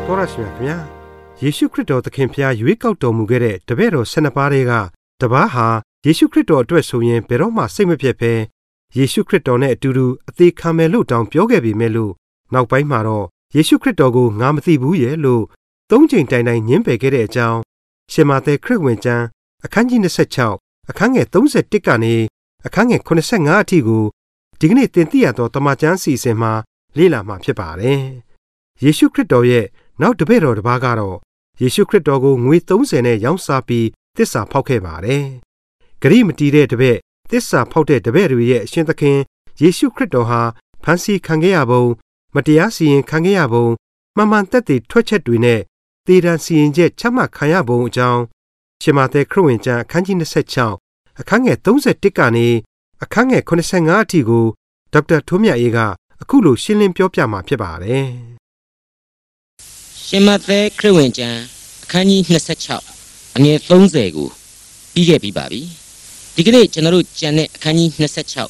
တော်ရရှိမြခင်ဗျာယေရှုခရစ်တော်သခင်ဖျားရွေးကောက်တော်မူခဲ့တဲ့တပည့်တော်12ပါးတွေကတပါးဟာယေရှုခရစ်တော်အတွက်ဆိုရင်ဘယ်တော့မှစိတ်မပြတ်ပဲယေရှုခရစ်တော်နဲ့အတူတူအသေးခံမယ်လို့တောင်းပြောခဲ့ပေမဲ့လို့နောက်ပိုင်းမှာတော့ယေရှုခရစ်တော်ကိုငါမသိဘူးရဲ့လို့သုံးချိန်တိုင်တိုင်ညှင်းပယ်ခဲ့တဲ့အကြောင်းရှင်မာသက်ခရစ်ဝင်ကျမ်းအခန်းကြီး26အခန်းငယ်31ကနေအခန်းငယ်85အထိကိုဒီကနေ့သင်သိရသောတမန်ကျမ်းအစီအစဉ်မှာလေ့လာမှာဖြစ်ပါတယ်ယေရှုခရစ်တော်ရဲ့နောက်တပည့်တော်တစ်ပါးကတော့ယေရှုခရစ်တော်ကိုငွေ30နဲ့ရောင်းစားပြီးသစ္စာဖောက်ခဲ့ပါတယ်။ဂရိမတီးတဲ့တပည့်သစ္စာဖောက်တဲ့တပည့်တွေရဲ့အရှင်သခင်ယေရှုခရစ်တော်ဟာဖန်ဆီးခံခဲ့ရပုံမတရားစီရင်ခံခဲ့ရပုံမှန်မှန်သက်သေထွက်ချက်တွေနဲ့သေဒဏ်စီရင်ချက်ချမှတ်ခံရပုံအကြောင်းရှင်မာသက်ခရစ်ဝင်ကျမ်းအခန်းကြီး26အခန်းငယ်31ကနေအခန်းငယ်85အထိကိုဒေါက်တာထွန်းမြတ်အေးကအခုလိုရှင်းလင်းပြောပြမှာဖြစ်ပါတယ်။ရှင်မသက်ခရစ်ဝင်ကျမ်းအခန်းကြီး26အငယ်30ကိုပြီးခဲ့ပြီးပါပြီဒီကနေ့ကျွန်တော်တို့ကျန်တဲ့အခန်းကြီး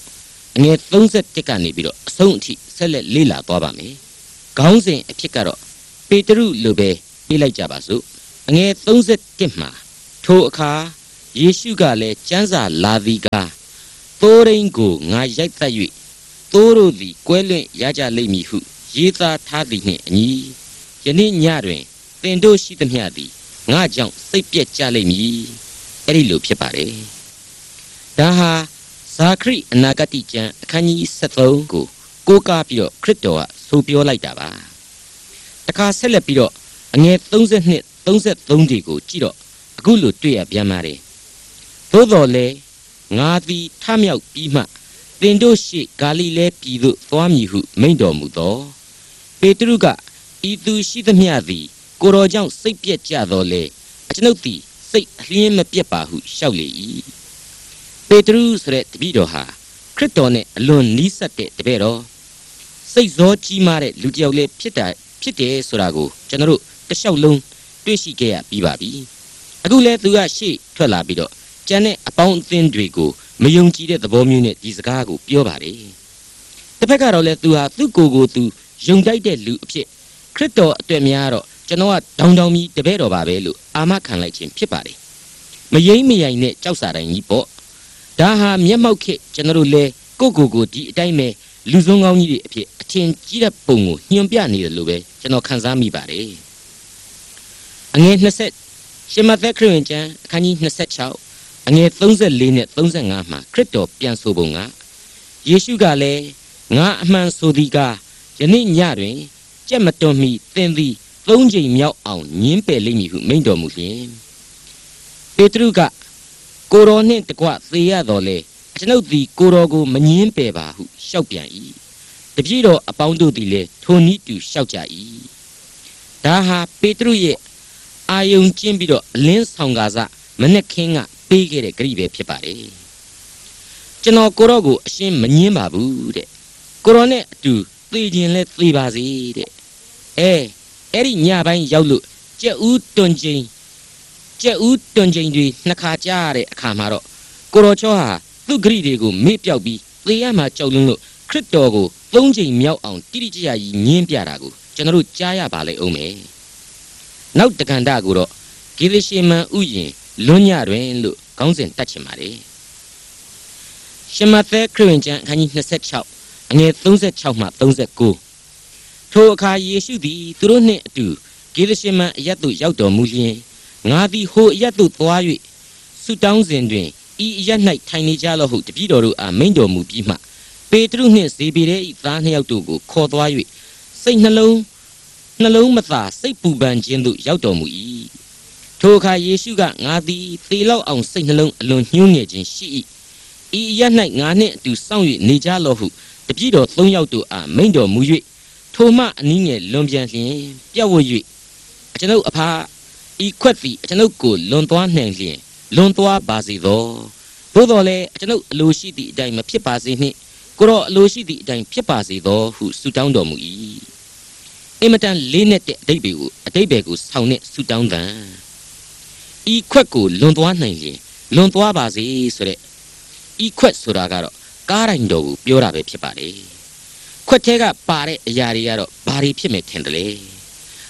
26အငယ်31ကနေပြီးတော့အဆုံးအထိဆက်လက်လေ့လာသွားပါမယ်ခေါင်းစဉ်အဖြစ်ကတော့ပေတရုလိုပဲပြေးလိုက်ကြပါစို့အငယ်31မှာထိုအခါယေရှုကလည်းကျမ်းစာလာသည်ကားသိုးရင်းကိုငါရိုက်သတ်၍သိုးတို့သည်ကွဲလွင့်ရကြလိမ့်မည်ဟုရေးသားထားသည်နှင့်အညီယနေ့ညတွင်သင်တို့ရှိသမျှသည်ငါကြောင့်စိတ်ပြည့်ကြလိမ့်မည်အဲ့ဒီလိုဖြစ်ပါတယ်ဒါဟာဇာခရိအနာဂတိကျမ်းအခန်းကြီး73ကိုကိုးကားပြီးတော့ခရစ်တော်ကဆိုပြောလိုက်တာပါတခါဆက်လက်ပြီးတော့အငယ်32 33တွေကိုကြည့်တော့အခုလိုတွေ့ရပြန်ပါတယ်သို့တော်လည်းငါသည်ထမြောက်ပြီးမှသင်တို့ရှိဂါလိလဲပြည်သို့သွားမည်ဟုမိန့်တော်မူသောပေတရုကဤသူရှိသမျှသည်ကိုတော်ကြောင့်စိတ်ပြည့်ကြတော်လေအကျွန်ုပ်သည်စိတ်အလျင်းမပြတ်ပါဟုရှောက်လေ၏ပေတရုဆိုတဲ့တပည့်တော်ဟာခရစ်တော်နဲ့အလွန်နီးစပ်တဲ့တပည့်တော်စိတ်ဇောကြီးမားတဲ့လူတစ်ယောက်လေးဖြစ်တယ်ဆိုတာကိုကျွန်တော်တို့တလျှောက်လုံးတွေ့ရှိခဲ့ရပြီးပါပြီအခုလဲသူကရှေ့ထွက်လာပြီးတော့ကျန်တဲ့အပေါင်းအသင်းတွေကိုမယုံကြည်တဲ့သဘောမျိုးနဲ့ဒီစကားကိုပြောပါတယ်တစ်ဖက်ကတော့လဲသူဟာသူ့ကိုယ်ကိုသူယုံတိုက်တဲ့လူအဖြစ်ခရစ်တော်အတွက်များတော့ကျွန်တော်ကဒေါင်မီတပည့်တော်ပါပဲလို့အာမခံလိုက်ခြင်းဖြစ်ပါတယ်မယိမ့်မယိုင်နဲ့ကြောက်စာတိုင်းကြီးပေါ့ဒါဟာမျက်မှောက်ခေကျွန်တော်တို့လဲကိုဒီအတိုင်းပဲလူစုံကောင်းကြီးတွေအဖြစ်အထင်ကြီးတဲ့ပုံကိုညွှန်ပြနေတယ်လို့ပဲကျွန်တော်ခန်းစားမိပါတယ်အငယ်20ရှင်မသက်ခရစ်ဝင်ကျမ်းအခန်းကြီး26အငယ်34နဲ့35မှာခရစ်တော်ပြန်ဆိုပုံကယေရှုကလည်းငါအမှန်ဆိုသည်ကားယနေ့ညတွင်ကြက်မတွန်မီသင်သည်3ချိန်မြောက်အောင်ညင်းပယ်လိမ့်မည်ဟုမိန့်တော်မူလျင်ပေတရုကကိုတော်နှင့်တကွသေရတော်လေကျွန်ုပ်သည်ကိုတော်ကိုမညင်းပယ်ပါဟုရှောက်ပြန်၏တပည့်တော်အပေါင်းတို့သည်လည်းထိုနည်းတူရှောက်ကြ၏ဒါဟာပေတရုရဲ့အာယုံကျင်းပြီးတော့အလင်းဆောင်ကားစမနဲ့ခင်းကပေးခဲ့တဲ့ဂရိပဲဖြစ်ပါတယ်ကျွန်တော်ကိုတော်ကိုအရှင်းမညင်းပါဘူးတဲ့ကိုတော်နဲ့အတူသေခြင်းလဲသေပါစေတဲ့အဲ့ဒီညပိုင်းရောက်လို့ကြက်ဦးတွန်ချိန်တွေနှစ်ခါကြားရတဲ့အခါမှာတော့ကိုတော်ချောဟာသူ့ဂရိတွေကိုမေ့ပြောက်ပြီးသေရမှာကြောက်လွန်းလို့ခရစ်တော်ကို3ချိန်မြောက်အောင်တိတိကျကျကြီးညင်းပြတာကိုကျွန်တော်တို့ကြားရပါလိမ့်အောင်မယ်နောက်တက္ကန္တကိုတော့ဂေလရှေမန်ဥယျင်လွန်ညတွင်လို့ခေါင်းစဉ်တတ်ချင်ပါတယ်ရှင်မသက်ခရစ်ဝင်ကျမ်းအခန်းကြီး26အငယ်36မှ39ထိုအခါယေရှုသည်သူတို့နှင့်အတူဂေလရှေမန်အရပ်သို့ရောက်တော်မူလျှင်ငါသည်ဟိုအရပ်သို့သွား၍ဆုတောင်းစဉ်တွင်ဤအရပ်၌ထိုင်နေကြလော့ဟုတပည့်တော်တို့အားမိန့်တော်မူပြီးမှပေတရုနှင့်ဇေဗေဒဲ၏သားနှစ်ယောက်တို့ကိုခေါ်သွား၍စိတ်နှလုံးမသာစိတ်ပူပန်ခြင်းသို့ရောက်တော်မူ၏ထိုအခါယေရှုကငါသည်သေလောက်အောင်စိတ်နှလုံးအလွန်ညှိုးငယ်ခြင်းရှိ၏ဤအရပ်၌ငါနှင့်အတူစောင့်၍နေကြလော့ဟုတပည့်တော်3ယောက်တို့အားမိန့်တော်မူ၍ထိုမှအနည်းငယ်လွန်ပြန်လျင်ပြတ်ဝတ်၍အကျွန်ုပ်အဖဤခွက်သည်အကျွန်ုပ်ကိုလွန်သွားနိုင်လျင်လွန်သွားပါစေသောသို့တော်လည်းအကျွန်ုပ်အလိုရှိသည့်အတိုင်းမဖြစ်ပါစေနှင့်ကိုတော့အလိုရှိသည့်အတိုင်းဖြစ်ပါစေသောဟုဆုတောင်းတော်မူ၏အင်မတန်လေးနက်တဲ့အဓိပ္ပာယ်ကိုဆောင်တဲ့ဆုတောင်းသံဤခွက်ကိုလွန်သွားနိုင်လျင်လွန်သွားပါစေဆိုတဲ့ဤခွက်ဆိုတာကတော့ကားတိုင်းတော်ကိုပြောတာပဲဖြစ်ပါတယ်ခွက်ထဲကပါတဲ့အရာတွေကတော့ဘာတွေဖြစ်မယ်ထင်တယ်လဲ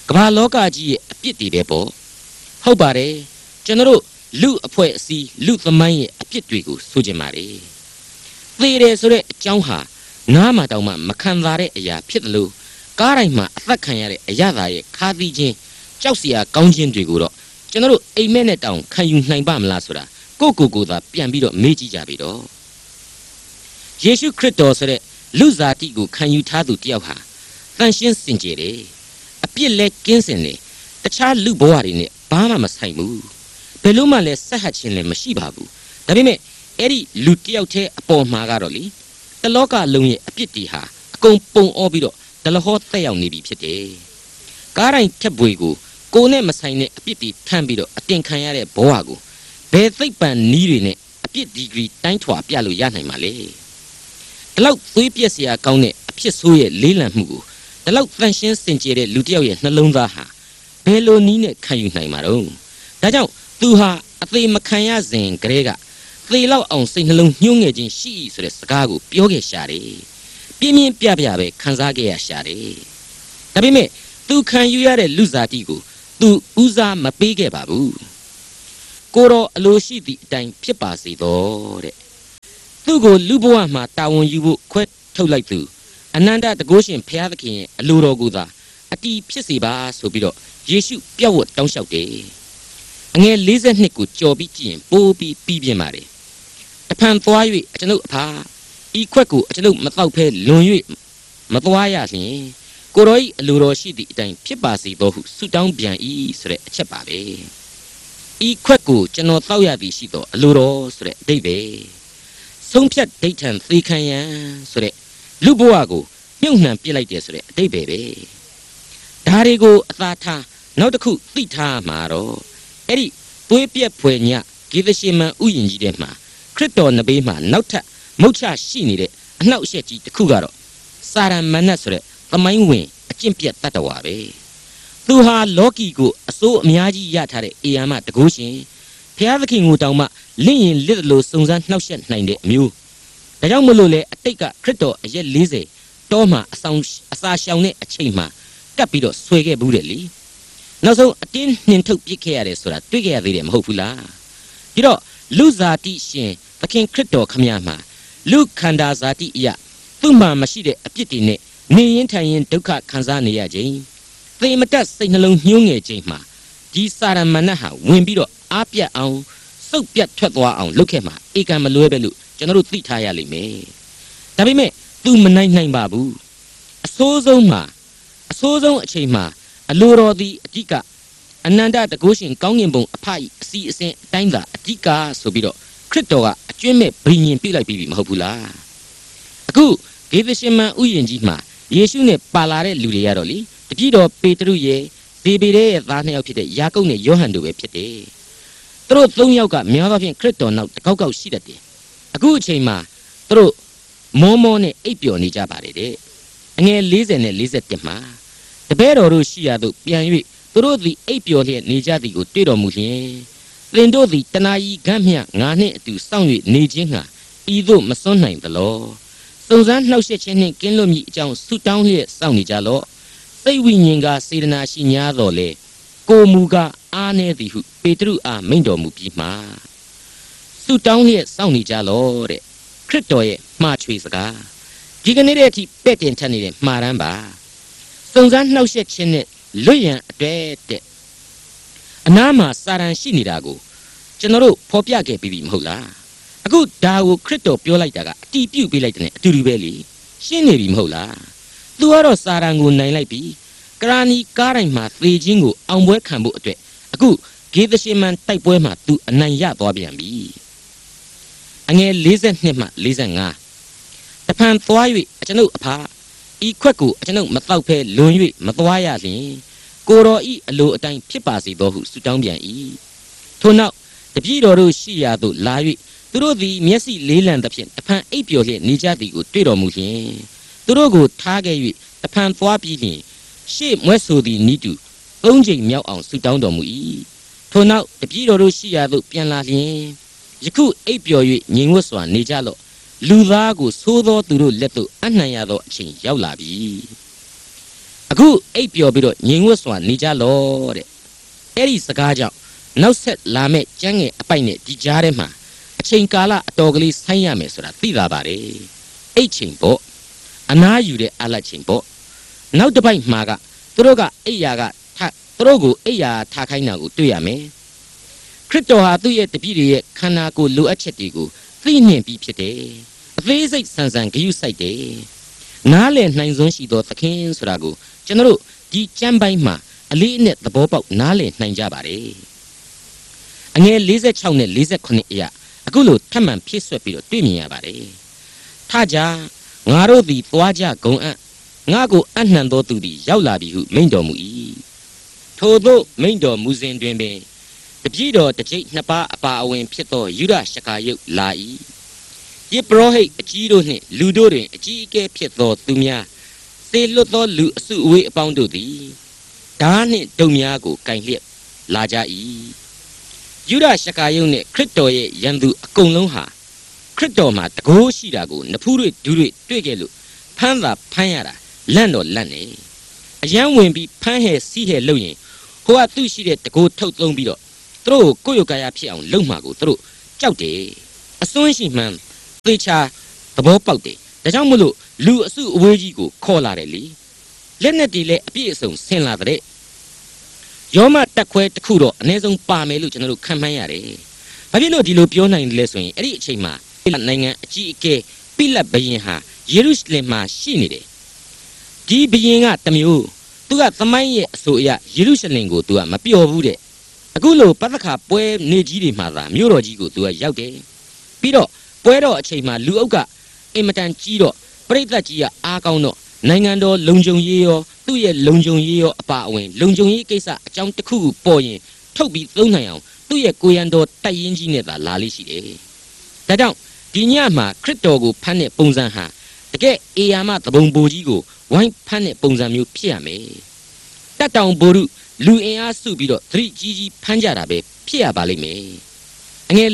ကမ္ဘာလောကကြီးရဲ့အပြစ်တွေပဲပေါ့ဟုတ်ပါတယ်ကျွန်တော်တို့လူအဖွဲ့အစည်းလူသမိုင်းရဲ့အပြစ်တွေကိုဆိုကြပါတယ်သေတယ်ဆိုတဲ့အကြောင်းဟာနားမှာတောင်မှမခံစားတဲ့အရာဖြစ်တယ်လို့ကားတိုင်းမှာအသက်ခံရတဲ့အရာသားရဲ့ခါသီးခြင်းကြောက်စရာကောင်းခြင်းတွေကိုတော့ကျွန်တော်တို့အိမ်မက်နဲ့တောင်ခံယူနိုင်ပါမလားဆိုတာကိုသာပြန်ပြီးတော့မေးကြည့်ကြပြီတော့ယေရှုခရစ်တော်ဆိုတဲ့လူစားတိကိုခံယူထားသူတယောက်ဟာတန်ရှင်းစင်ကြယ်တယ်အပြစ်လဲကင်းစင်တယ်တခြားလူဘဝတွေနဲ့ဘာမှမဆိုင်ဘူးဘယ်လို့မှလည်းဆက်ဟပ်ခြင်းလည်းမရှိပါဘူးဒါပေမဲ့အဲ့ဒီလူတယောက်တည်းအပေါ်မှာကတော့လေတလောကလုံးရဲ့အပြစ်တွေဟာအကုန်ပုံအောပြီးတော့ဒလဟောတက်ရောက်နေပြီဖြစ်တယ်ကားတိုင်းထက်ပွေကိုနဲ့မဆိုင်တဲ့အပြစ်တွေထမ်းပြီးတော့အတင်ခံရတဲ့ဘဝကိုဘယ်သိပ္ပံနီးတွေနဲ့အပြစ်ဒီဂရီတိုင်းထွာပြလို့ရနိုင်မှာလဲဒီလောက်သွေးပြက်စရာကောင်းတဲ့အဖြစ်ဆိုးရဲ့လေးလံမှုကိုဒီလောက်တန်ရှင်းစင်ကြယ်တဲ့လူတစ်ယောက်ရဲ့နှလုံးသားဟာဘယ်လိုနီးနဲ့ခံယူနိုင်မှာတော့ဒါကြောင့်သူဟာအသေးမခံရစဉ်ကလေးကသေလောက်အောင်စိတ်နှလုံးညှိုးငယ်ခြင်းရှိဆိုတဲ့စကားကိုပြောခဲ့ရှာတယ်ပြင်းပြင်းပြပြပဲခံစားခဲ့ရရှာတယ်ဒါပေမဲ့သူခံယူရတဲ့လူစားတီကိုသူဦးစားမပေးခဲ့ပါဘူးကိုတော်အလိုရှိသည့်အတိုင်းဖြစ်ပါစေတော့တဲ့သူ့ကိုလူဘဝမှာတာဝန်ယူဖို့ခွဲထုတ်လိုက်သူအနန္တတကုရှင်ဘုရားသခင်ရဲ့အလိုတော်ကိုသာအတီးဖြစ်စေပါဆိုပြီးတော့ယေရှုပြတ်ဝတ်တောင်းလျှောက်တယ်အငယ်42ကိုကြော်ပြီးကြည့်ရင်ပိုးပြီးပြင်းပါတယ်တဖန်သွား၍ကျွန်ုပ်အဖာဤခွက်ကိုကျွန်ုပ်မတော့ဖဲလွန်၍မသွားရလျင်ကိုတော်၏အလိုတော်ရှိသည့်အတိုင်းဖြစ်ပါစေသောဟုဆုတောင်းပြန်၏ဆိုတဲ့အချက်ပါပဲဤခွက်ကိုကျွန်တော်တောက်ရသည်ရှိသောအလိုတော်ဆိုတဲ့အဓိပ္ပာယ်ဆုံးဖြတ်ဒိဋ္ဌံသေခံရန်ဆိုတဲ့လူဘဝကိုမြုပ်နှံပြစ်လိုက်တယ်ဆိုတဲ့အဓိပ္ပာယ်ပဲဒါတွေကိုအသာထားနောက်တစ်ခုသိထားမှာတော့အဲ့ဒီသွေးပြက်ဖွယ်ညဂေသရှေမန်ဥယျာဉ်ကြီးထဲမှာခရစ်တော်နဘေးမှာနောက်ထပ်မုတ်ချရှိနေတဲ့အနှောက်အယှက်ကြီးတစ်ခုကတော့စာရမဏတ်ဆိုတဲ့သမိုင်းဝင်အကျင့်ပြတ်တတ်တော်ပါပဲသူဟာလောကီကိုအစိုးအများကြီးရထားတဲ့အေယာမတကုရှင်ဘုရားသခင်ကိုတောင်မှလင့်ရင်လစ်လို့စုံစမ်းနှောက်ယှက်နိုင်တဲ့အမျိုးဒါကြောင့်မလို့လေအတိတ်ကခရစ်တော်အရက်40တောမှာအစာရှောင်တဲ့အချိန်မှာကပ်ပြီးတော့ဆွဲခဲ့ဘူးတယ်လေနောက်ဆုံးအတင်းနှင်ထုတ်ပစ်ခဲ့ရတယ်ဆိုတာတွေ့ခဲ့ရသေးတယ်မဟုတ်ဘူးလားဒီတော့လူဇာတိရှင်သခင်ခရစ်တော်ခမည်းမှာလူခန္ဓာဇာတိအရာသူ့မှာမရှိတဲ့အပြစ်တွေနဲ့နေရင်ထိုင်ရင်ဒုက္ခခံစားနေရခြင်းသေမတက်စိတ်နှလုံးညှိုးငယ်ခြင်းမှာဒီစာရမဏတ်ဟာဝင်ပြီးတော့အားပြတ်အောင်စုပ်ပြတ်ထွက်သွားအောင်လုပ်ခဲ့မှာအေကံမလွဲပဲလို့ကျွန်တော်တို့သိထားရလိမ့်မယ်ဒါပေမဲ့သူမနိုင်ပါဘူးအဆိုးဆုံးအချိန်မှာအလိုတော်သည်အဓိကအနန္တတကုရှင်ကောင်းကင်ဘုံအဖအစီအစဉ်အတိုင်းသာအဓိကဆိုပြီးတော့ခရစ်တော်ကအကျွင့်မဲ့ဘိညာဉ်ပြလိုက်ပြီမဟုတ်ဘူးလားအခုဂေသရှေမန်ဥယျာဉ်ကြီးမှာယေရှုနဲ့ပါလာတဲ့လူတွေရတော့လေတပည့်တော်ပေတရုရဲ့ဒေဗေဒရဲ့သားနှစ်ယောက်ဖြစ်တဲ့ယာကုပ်နဲ့ယောဟန်တို့ပဲဖြစ်တယ်သူတို့သုံးယောက်ကများသောဖြင့်ခရစ်တော်နောက်တကောက်ရှိတတ်တယ်အခုအချိန်မှာသူတို့မောနဲ့အိပ်ပျော်နေကြပါတယ်တဲ့အငယ်40နဲ့41မှာတပည့်တော်တို့ရှိရသို့ပြန်၍သူတို့သည်အိပ်ပျော်လျက်နေကြသည်ကိုတွေ့တော်မူလျင်သင်တို့သည်တနာယီဂမ်းမြငါနှင့်အတူစောင့်၍နေခြင်းငှာဤသို့မစွန့်နိုင်သလောစုံစမ်းနှောက်ယှက်ခြင်းနှင့်ကင်းလွတ်မည်အကြောင်းဆုတောင်းလျက်စောင့်နေကြလော့စိတ်ဝိညာဉ်ကစေတနာရှိညာတော်လေကိုမူကအားနေသည်ဟုပေတရုအားမိန့်တော်မူပြီးမှဆုတောင်းလျက်စောင့်နေကြလော့တဲ့ခရစ်တော်ရဲ့မှားချွေစကားဒီကနေ့တည်းအထိပဲ့တင်ထက်နေတဲ့မှားရန်ပါစုံစမ်းနှောက်ယှက်ခြင်းနဲ့လွတ်ရန်အတွက်တဲ့အနားမှာစာရန်ရှိနေတာကိုကျွန်တော်တို့ဖော်ပြခဲ့ပြီးပြီမဟုတ်လားအခုဒါကိုခရစ်တော်ပြောလိုက်တာကအတီးပြုတ်ပေးလိုက်တဲ့အတူတူပဲလေရှင်းနေပြီမဟုတ်လားသူကတော့စာရန်ကိုနိုင်လိုက်ပြီကရာနီကားတိုင်းမှာသေခြင်းကိုအောင်ပွဲခံဖို့အတွက်အခုဂေသရှေမန်တိုက်ပွဲမှာသူအနိုင်ရသွားပြန်ပြီအငယ်42မှ45တဖန်သွား၍ကျွန်ုပ်အဖာဤခွက်ကိုကျွန်ုပ်မတော့ဖဲလွန်၍မသွားရလျင်ကိုတော်ဤအလိုအတိုင်းဖြစ်ပါစေသောဟုဆုတောင်းပြန်၏ထို့နောက်တပည့်တော်တို့ရှိရာသို့လာ၍သူတို့သည်မျက်စိလေးလံသဖြင့်တဖန်အိပ်ပျော်လျက်နေကြသည်ကိုတွေ့တော်မူလျင်သူတို့ကိုထားခဲ့၍တဖန်သွားပြီးလျင်ရှေ့မွဲဆိုသည်နီးတူ3ချိန်မြောက်အောင်ဆုတောင်းတော်မူ၏ထို့နောက်တပည့်တော်တို့ရှိရာသို့ပြန်လာလျင်ယခုအိပ်ပျော်၍ငြိမ်ဝတ်စွာနေကြလော့လူသားကိုသိုးသောသူတို့လက်သို့အနှံ့ရသောအချိန်ရောက်လာပြီအခုအိပ်ပျော်ပြီးတော့ငြိမ်ဝတ်စွာနေကြလောတဲ့အဲ့ဒီစကားကြောင့်နောက်ဆက်လာမဲ့ကျမ်းငယ်အပိုက်နဲ့ဒီကြားထဲမှာအချိန်ကာလအတော်ကလေးဆိုင်းရမယ်ဆိုတာသိလာပါတယ်အိတ်ချိန်ပေါ့အနားယူတဲ့အလတ်ချိန်ပေါ့နောက်တစ်ပိုက်မှာကသူတို့ကအိယာကသူတို့ကိုအိယာထားခိုင်းတာကိုတွေ့ရမယ်ခရစ်တော်ဟာသူ့ရဲ့တပည့်တွေရဲ့ခန္ဓာကိုယ်လိုအပ်ချက်တွေကိုသိနှင်ပြီးဖြစ်တယ်အသေးစိတ်ဆန်ဆန်ဂရုစိုက်တယ်နားလည်နိုင်စွမ်းရှိသောသခင်ဆိုတာကိုကျွန်တော်တို့ဒီကျမ်းပိုင်းမှာအလေးအနက်သဘောပေါက်နားလည်နိုင်ကြပါတယ်အငယ်46နဲ့48အရာအခုလိုထပ်မံဖြည့်ဆွက်ပြီးတော့တွေ့မြင်ရပါတယ်ထကြငါတို့သည်သွားကြဂုံအံ့ငါကိုအနှံသောသူသည်ရောက်လာပြီဟုမိန့်တော်မူ၏ထို့သောမိန့်တော်မူစဉ်တွင်ပင်တပည့်တော်တစ်ကြိမ်နှစ်ပါးအပါအဝင်ဖြစ်သောယူဒရှကာယုတ်လာ၏ယေဘရဟိတ်အကြီးတို့နှင့်လူတို့တွင်အကြီးအကဲဖြစ်သောသူများသေလွတ်သောလူအစုအဝေးအပေါင်းတို့သည်ဓာနှင့်ဒုံများကိုကင်လျက်လာကြ၏ယူဒရှကာယုတ်နှင့်ခရစ်တော်ရဲ့ယံသူအကုန်လုံးဟာခရစ်တော်မှာတကိုးရှိတာကိုနဖူးတွေဒူးတွေတွေ့ခဲ့လို့ဖမ်းတာဖမ်းရတာလန့်တော့လန့်နေအယမ်းဝင်ပြီးဖမ်းဟဲစီးဟဲလုပ်ရင်ဟိုကသူ့ရှိတဲ့တကိုးထုတ်သုံးပြီးတော့သူတို့ကိုယ့်ရုပ်ကာယဖြစ်အောင်လုပ်မှာကိုသူတို့ကြောက်တယ်အစွန်းရှိမှန်းသေချာသဘောပေါက်တယ်ဒါကြောင့်မလို့လူအစုအဝေးကြီးကိုခေါ်လာတယ်လေလက်နဲ့တီလည်းအပြည့်အစုံဆင်လာတဲ့ယောမတက်ခွဲတစ်ခုတော့အနည်းဆုံးပါမယ်လို့ကျွန်တော်တို့ခံမှန်းရတယ်ဘာဖြစ်လို့ဒီလိုပြောနိုင်လဲဆိုရင်အဲ့ဒီအချိန်မှာနိုင်ငံအကြီးအကဲပိလတ်ဘုရင်ဟာယေရုရှလင်မှာရှိနေတယ်ဒီဘုရင်ကတမျိုးသူကသမိုင်းရဲ့အဆိုအရယေရုရှလင်ကိုသူကမပျော်ဘူးတဲ့အခုလိုပသခါပွဲနေကြီးတွေမှာသာမြို့တော်ကြီးကိုသူကရောက်တယ်ပြီးတော့ပွဲတော်အချိန်မှာလူအုပ်ကအင်မတန်ကြီးတော့ပရိသတ်ကြီးကအားကောင်းတော့နိုင်ငံတော်လုံခြုံရေးရောသူ့ရဲ့လုံခြုံရေးရောအပါအဝင်လုံခြုံရေးကိစ္စအကြောင်းတစ်ခုခုပေါ်ရင်ထုတ်ပြီးသုံးနိုင်အောင်သူ့ရဲ့ကိုရန်တော်တိုက်ရင်ကြီးနဲ့သာလာလိမ့်ရှိတယ်ဒါကြောင့်ဒီညမှာခရစ်တော်ကိုဖမ်းတဲ့ပုံစံဟာတကယ်အေယာမသဘုံဘိုးကြီးကိုဝိုင်းဖမ်းတဲ့ပုံစံမျိုးဖြစ်ရမယ်တက်တောင်ဘိုရုလူအင်အားစုပြီးတော့သတိကြီးကြီးဖမ်းကြတာပဲဖြစ်ရပါလိမ့်မယ်အငယ်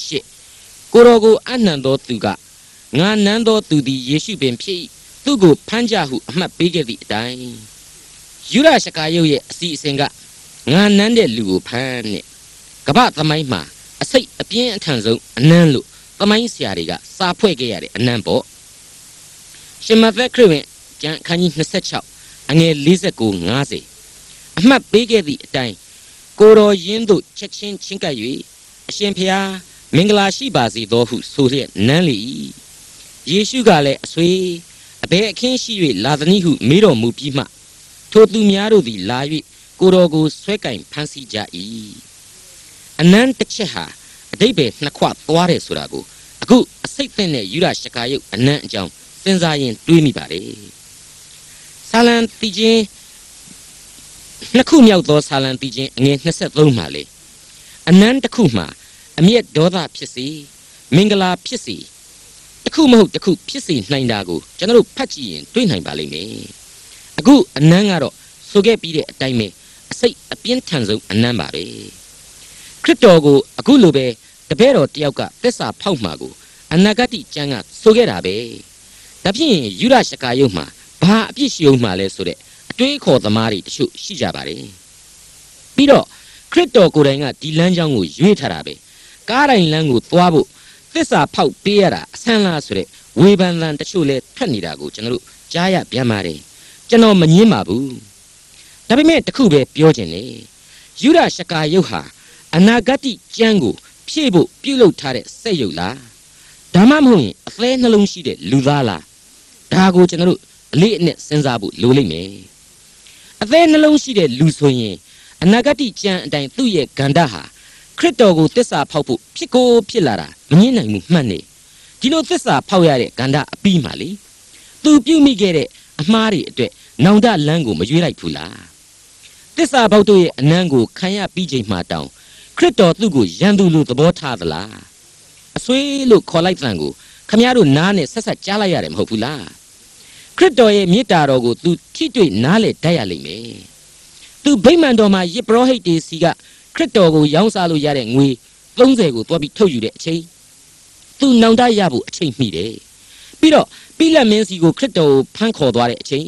48ကိုတော်ကိုအနှံသောသူကငါနမ်းသောသူသည်ယေရှုပင်ဖြစ်သူ့ကိုဖမ်းကြဟုအမှတ်ပေးခဲ့သည့်အတိုင်းယူဒရှကာယုတ်ရဲ့အစီအစဉ်ကငါနမ်းတဲ့လူကိုဖမ်းနဲ့ကမ္ဘာသမိုင်းမှာအစိတ်အပြင်းအထန်ဆုံးအနမ်းလို့သမိုင်းဆရာတွေကစာဖွဲ့ခဲ့ရတဲ့အနမ်းပေါ့ရှင်မသက်ခရစ်ဝင်ကျမ်းအခန်းကြီး26အငယ်49-50အမှတ်ပေးခဲ့သည့်အတိုင်းကိုတော်ရင်းတို့ချက်ချင်းချင်းကပ်၍အရှင်ဖျားမင်္ဂလာရှိပါစေသောဟုဆိုလျက်နမ်းလေ၏ယေရှုကလည်းအဆွေအဘယ်အခင်းရှိ၍လာသနည်းဟုမေးတော်မူပြီးမှထိုသူများတို့သည်လာ၍ကိုတော်ကိုဆွဲကင်ဖမ်းဆီးကြ၏အနန္တချက်ဟာအတိတ်ပဲနှစ်ခွသွားတယ်ဆိုတာကိုအခုအစိတ်သင့်တဲ့ယူဒရှကာယုတ်အနန္တအကြောင်းစဉ်းစားရင်တွေးမိပါတယ်ဆာလံတီချင်းနှစ်ခုမြောက်သောဆာလံတီချင်းအငယ်23မှာလေအနန္တတစ်ခုမှာအမျက်ဒေါသဖြစ်စေမင်္ဂလာဖြစ်စေတစ်ခုမဟုတ်တစ်ခုဖြစ်စေနိုင်တာကိုကျွန်တော်တို့ဖတ်ကြည့်ရင်တွေ့နိုင်ပါလိမ့်မယ်အခုအနန္တကတော့ဆိုခဲ့ပြီးတဲ့အတိုင်းပဲအစိတ်အပြင်းထန်ဆုံးအနန္တပါပဲခရစ်တော်ကိုအခုလိုပဲတပည့်တော်တယောက်ကသစ္စာဖောက်မှာကိုအနာဂတ်ကျမ်းကဆိုခဲ့တာပဲဒါဖြင့်ယူဒရှကာယုတ်မှာဘာအပြစ်ရှိအောင်မှာလဲဆိုတဲ့အတွေးခေါ်သမားတွေတချို့ရှိကြပါတယ်ပြီးတော့ခရစ်တော်ကိုယ်တိုင်ကဒီလမ်းကြောင်းကိုရွေးထားတာပဲကားတိုင်းလမ်းကိုသွားဖို့သစ္စာဖောက်ပေးရတာအဆန်းလားဆိုတဲ့ဝေဖန်သံတချို့လဲထွက်နေတာကိုကျွန်တော်တို့ကြားရပြန်ပါတယ်ကျွန်တော်မငင်းပါဘူးဒါပေမဲ့တခုပဲပြောချင်တယ်ယူဒရှကာယုတ်ဟာအနာဂတ်ကျမ်းကိုဖြည့်ဖို့ပြုလုပ်ထားတဲ့စက်ရုပ်လားဒါမှမဟုတ်ရင်အသေးနှလုံးရှိတဲ့လူသားလားဒါကိုကျွန်တော်တို့အလေးအနက်စဉ်းစားဖို့လိုလိမ့်မယ်အသေးနှလုံးရှိတဲ့လူဆိုရင်အနာဂတ်ကျမ်းအတိုင်းသူ့ရဲ့ဂန္ဓာဟာခရစ်တော်ကိုသစ္စာဖောက်ဖို့ဖြစ်ကိုဖြစ်လာတာမငြင်းနိုင်ဘူးမှတ်နေဒီလိုသစ္စာဖောက်ရတဲ့ဂန္ဓာအပြီးမှလေသူပြုမိခဲ့တဲ့အမှားတွေအတွက်နောင်တလမ်းကိုမရွေးလိုက်ဘူးလားသစ္စာဖောက်တို့ရဲ့အနမ်းကိုခံရပြီးချိန်မှတောင်ခရစ်တော်သူ့ကိုရန်သူလို့သဘောထားသလားအဆွေးလို့ခေါ်လိုက်တဲ့ကိုခမည်းတော်နားနဲ့ဆက်ဆက်ကြားလိုက်ရတယ်မဟုတ်ဘူးလားခရစ်တော်ရဲ့မေတ္တာတော်ကိုသူထိတွေ့နားလေတတ်ရလိမ့်မယ်သူဗိမာန်တော်မှာယေဘရဟိတ်တွေစီကခရစ်တော်ကိုရောင်းစားလို့ရတဲ့ငွေ30ကိုတွားပြီးထုတ်ယူတဲ့အချိန်သူနောင်တရဖို့အချိန်မှီတယ်ပြီးတော့ပိလတ်မင်းစီကိုခရစ်တော်ကိုဖမ်းခေါ်သွားတဲ့အချိန်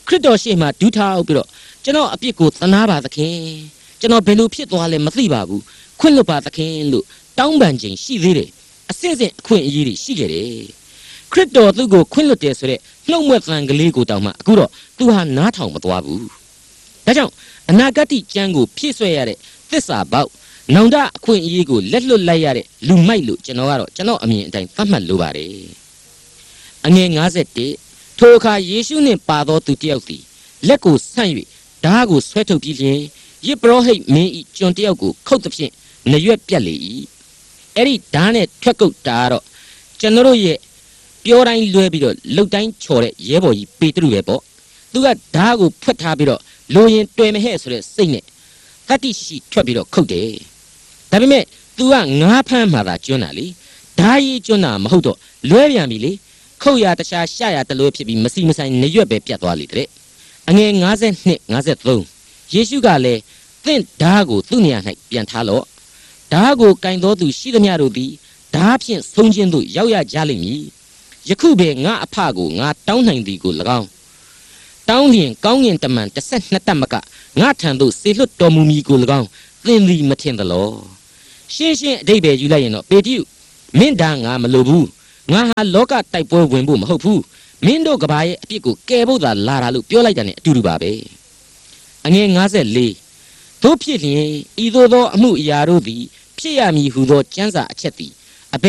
ခရစ်တော်ရှေ့မှာဒူးထောက်ပြီးတော့ကျွန်တော်အပြစ်ကိုသနာပါသခင်ကျွန်တော်ဘယ်လိုဖြစ်သွားလဲမသိပါဘူးခွင့်လွတ်ပါသခင်လို့တောင်းပန်ခြင်းရှိသေးတယ်အစစ်စစ်အခွင့်အရေးတွေရှိခဲ့တယ်ခရစ်တော်သူ့ကိုခွင့်လွတ်တယ်ဆိုတဲ့နှုတ်မွက်သံကလေးကိုတောင်းမှအခုတော့သူဟာနားထောင်မသွားဘူးဒါကြောင့်အနာဂတ်ကျမ်းကိုဖြည့်ဆွဲရတဲ့သစ္စာပေါက်နောင်တအခွင့်အရေးကိုလက်လွတ်လိုက်ရတဲ့လူမိုက်လို့ကျွန်တော်အမြင်အတိုင်းသတ်မှတ်လိုပါတယ်အငယ်51ထိုအခါယေရှုနှင့်ပါသောသူတယောက်သည်လက်ကိုဆန့်၍ဓားကိုဆွဲထုတ်ပြီးလျှင်ယစ်ပရောဟိတ်မင်းဤကျွန်တယောက်ကိုခုတ်သဖြင့်နရွက်ပြတ်လေ၏အဲ့ဒီဓားနဲ့ထွက်ကုတ်တာတော့ကျွန်တော်ရဲ့ပြောတိုင်းလွဲပြီးတော့လှုပ်တိုင်းချော်တဲ့ရဲဘော်ကြီးပေတရုပဲပေါ့သူကဓားကိုဖွက်ထားပြီးတော့လိုရင်တွေ့မဟဲ့ဆိုတဲ့စိတ်နဲ့တတိရှိထွက်ပြီးတော့ခုတ်တယ်ဒါပေမဲ့ तू ကငါးဖမ်းမှသာကျွန်းတာလေဓားရီကျွန်းတာမဟုတ်တော့လွဲပြန်ပြီလေခုတ်ရတခြားရှာရတလွဲဖြစ်ပြီးမစီမဆိုင်နရွက်ပဲပြတ်သွားလေတဲ့အငယ်52 53ယေရှုကလည်းသင်ဓားကိုသူ့နေရာ၌ပြန်ထားလော့ဓားကိုကင်တော်သူရှိသမျှတို့သည်ဓားဖြင့်ဆုံးခြင်းသို့ရောက်ရကြလိမ့်မည်ယခုပဲငါအဖကိုငါတောင်းနိုင်သည်ကို၎င်းတောင်းလျင်ကောင်းငင်တမန်12တက်မကငါထံသို့ဆေလွတ်တော်မူမည်ကို၎င်းသင်သည်မထင်သလောရှင်းရှင်းအဓိပ္ပာယ်ယူလိုက်ရင်တော့ပေတရုမင်းဓာငါမလိုဘူးငါဟာလောကတိုက်ပွဲဝင်ဖို့မဟုတ်ဘူးမင်းတို့ကဘာရဲ့အပြစ်ကိုကယ်ဖို့သာလာတာလို့ပြောလိုက်တာ ਨੇ အတူတူပါပဲအငယ်54တို့ဖြစ်လျင်ဤသို့သောအမှုအရာတို့သည်ဖြစ်ရမည်ဟုသောကျမ်းစာအချက်သည်